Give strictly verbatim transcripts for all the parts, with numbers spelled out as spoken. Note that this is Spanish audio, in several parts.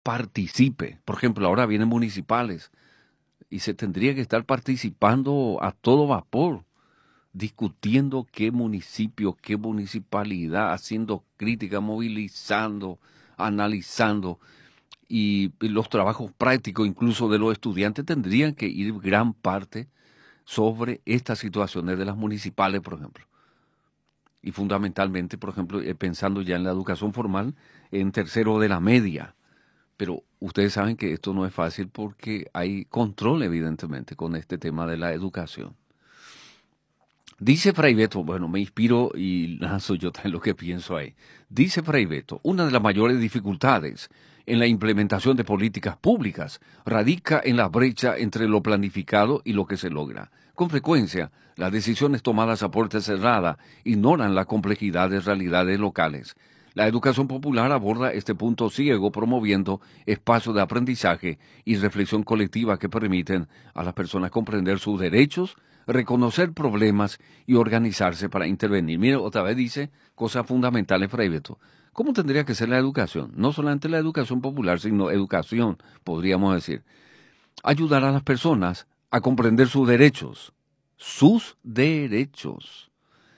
participe. Por ejemplo, ahora vienen municipales y se tendría que estar participando a todo vapor, discutiendo qué municipio, qué municipalidad, haciendo crítica, movilizando, analizando. Y, y los trabajos prácticos incluso de los estudiantes tendrían que ir gran parte sobre estas situaciones de las municipales, por ejemplo. Y fundamentalmente, por ejemplo, eh, pensando ya en la educación formal, en tercero de la media. Pero ustedes saben que esto no es fácil porque hay control, evidentemente, con este tema de la educación. Dice Fray Beto, bueno, me inspiro y lanzo yo también lo que pienso ahí. Dice Fray Beto, una de las mayores dificultades en la implementación de políticas públicas radica en la brecha entre lo planificado y lo que se logra. Con frecuencia, las decisiones tomadas a puerta cerrada ignoran la complejidad de realidades locales. La educación popular aborda este punto ciego promoviendo espacios de aprendizaje y reflexión colectiva que permiten a las personas comprender sus derechos, reconocer problemas y organizarse para intervenir. Mire, otra vez dice cosas fundamentales, Fray Beto. ¿Cómo tendría que ser la educación? No solamente la educación popular, sino educación, podríamos decir. Ayudar a las personas a comprender sus derechos, sus derechos,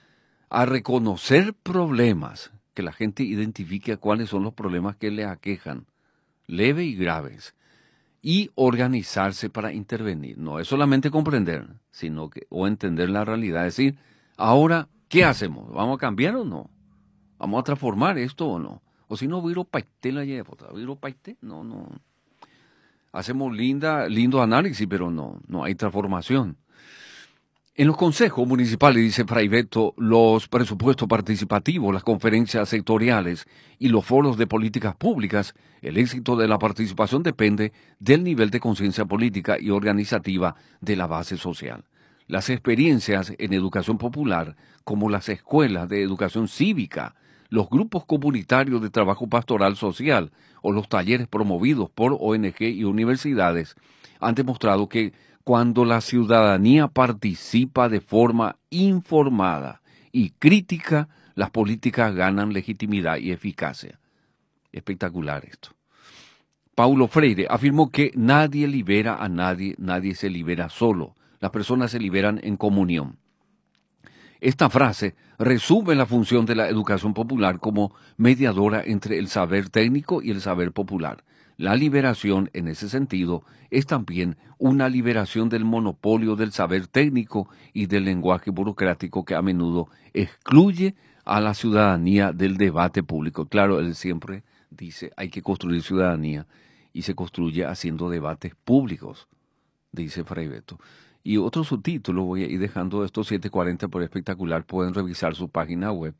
a reconocer problemas, que la gente identifique cuáles son los problemas que le aquejan, leves y graves, y organizarse para intervenir. No es solamente comprender, sino que o entender la realidad. Es decir, ahora, ¿qué hacemos? ¿Vamos a cambiar o no? ¿Vamos a transformar esto o no? O si no, viro paité la llevota, viro paité, no, no. Hacemos linda, lindo análisis, pero no, no hay transformación. En los consejos municipales, dice Fray Beto, los presupuestos participativos, las conferencias sectoriales y los foros de políticas públicas, el éxito de la participación depende del nivel de conciencia política y organizativa de la base social. Las experiencias en educación popular, como las escuelas de educación cívica, los grupos comunitarios de trabajo pastoral social o los talleres promovidos por O N G y universidades, han demostrado que cuando la ciudadanía participa de forma informada y crítica, las políticas ganan legitimidad y eficacia. Espectacular esto. Paulo Freire afirmó que nadie libera a nadie, nadie se libera solo. Las personas se liberan en comunión. Esta frase resume la función de la educación popular como mediadora entre el saber técnico y el saber popular. La liberación, en ese sentido, es también una liberación del monopolio del saber técnico y del lenguaje burocrático que a menudo excluye a la ciudadanía del debate público. Claro, él siempre dice, hay que construir ciudadanía y se construye haciendo debates públicos, dice Fray Beto. Y otro subtítulo, voy a ir dejando estos setecientos cuarenta por espectacular, pueden revisar su página web.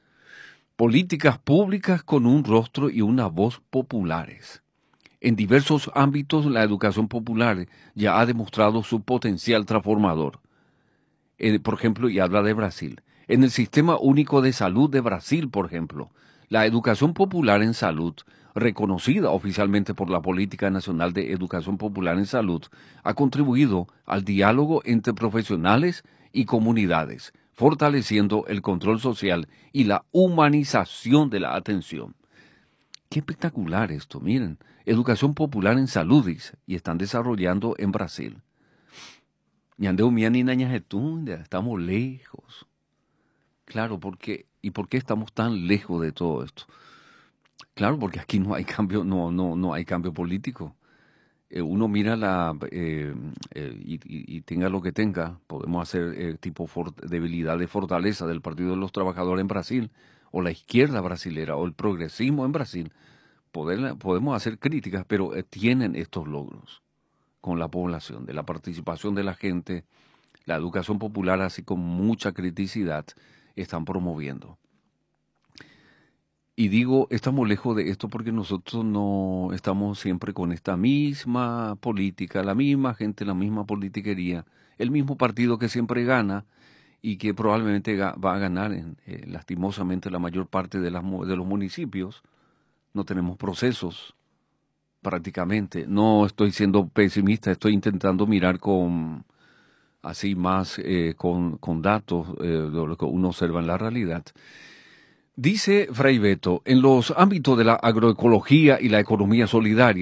Políticas públicas con un rostro y una voz populares. En diversos ámbitos, la educación popular ya ha demostrado su potencial transformador. Eh, por ejemplo, y habla de Brasil. En el Sistema Único de Salud de Brasil, por ejemplo, la educación popular en salud, reconocida oficialmente por la Política Nacional de Educación Popular en Salud, ha contribuido al diálogo entre profesionales y comunidades, fortaleciendo el control social y la humanización de la atención. Qué espectacular esto, miren. Educación popular en salud, dice, y están desarrollando en Brasil. Estamos lejos. Claro, porque, ¿y por qué estamos tan lejos de todo esto? Claro, porque aquí no hay cambio, no, no, no hay cambio político. Eh, uno mira la eh, eh, y, y, y tenga lo que tenga, podemos hacer eh, tipo for, debilidad de fortaleza del Partido de los Trabajadores en Brasil, o la izquierda brasilera, o el progresismo en Brasil. Poder, podemos hacer críticas, pero eh, tienen estos logros con la población, de la participación de la gente, la educación popular, así con mucha criticidad, están promoviendo. Y digo, estamos lejos de esto porque nosotros no estamos siempre con esta misma política, la misma gente, la misma politiquería, el mismo partido que siempre gana y que probablemente ga- va a ganar en, eh, lastimosamente la mayor parte de, las, mu- de los municipios. No tenemos procesos prácticamente. No estoy siendo pesimista, estoy intentando mirar con así más eh, con, con datos eh, de lo que uno observa en la realidad. Dice Fray Beto, en los ámbitos de la agroecología y la economía solidaria,